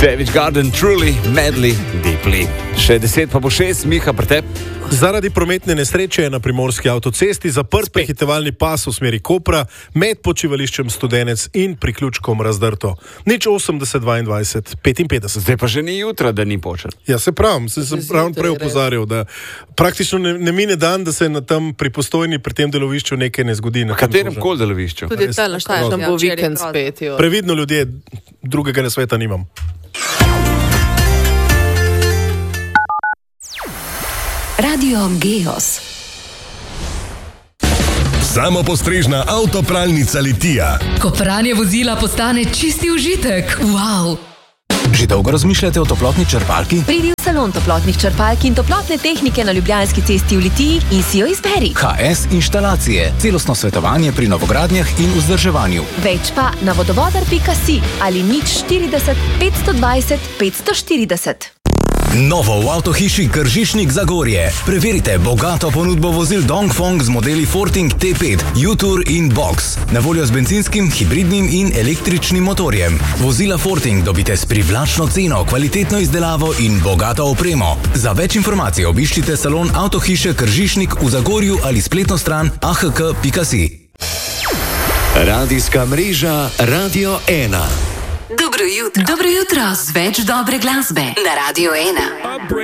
Savage Garden, Truly, Madly, Deeply. Še 10 pa bo 6, Miha, pretep. Zaradi prometne nesreče je na primorski avtocesti zaprt prehitevalni pas v smeri Kopra med počivališčem Studenec in priključkom Razdrto. 080 22 55. Zdaj pa že ni jutra, da ni počel. Ja, se pravim, sem ravno prej opozarjal, da praktično ne mine dan, da se na tam pri Postojni, pri tem delovišču nekaj ne zgodi. Na katerem koli delovišču? Tudi tam bo vikend spet. Previdno ljudje, drugega nasveta nimam. Radio Geos. Samopostrežna avtopralnica Litija. Ko pranje vozila postane čisti užitek. Wow! Že dolgo razmišljate o toplotni črpalki? Pridi v salon toplotnih črpalk in toplotne tehnike na Ljubljanski cesti v Litiji in si jo izberi. HS Inštalacije. Celostno svetovanje pri novogradnjah in vzdrževanju. Več pa na vodovodar.si ali 040 520 540. Novo v avtohiši Kržišnik Zagorje. Preverite bogato ponudbo vozil Dongfeng z modeli Forting T5, U-Tour in Box. Na voljo z benzinskim, hibridnim in električnim motorjem. Vozila Forting dobite s privlačno ceno, kvalitetno izdelavo in bogato opremo. Za več informacij obiščite salon avtohiše Kržišnik v Zagorju ali spletno stran ahk.si. Radijska mreža Radio 1. Dobro jutro z več dobre glasbe na Radio 1.